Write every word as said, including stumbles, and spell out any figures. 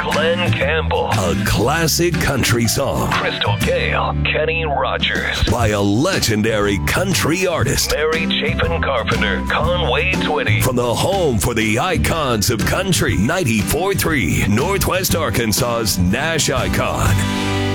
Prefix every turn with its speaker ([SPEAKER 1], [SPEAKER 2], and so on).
[SPEAKER 1] Glenn Campbell.
[SPEAKER 2] A classic country song.
[SPEAKER 1] Crystal Gale. Kenny Rogers.
[SPEAKER 2] By a legendary country artist.
[SPEAKER 1] Mary Chapin Carpenter. Conway Twitty.
[SPEAKER 2] From the home for the icons of country. ninety-four point three Northwest Arkansas's Nash Icon.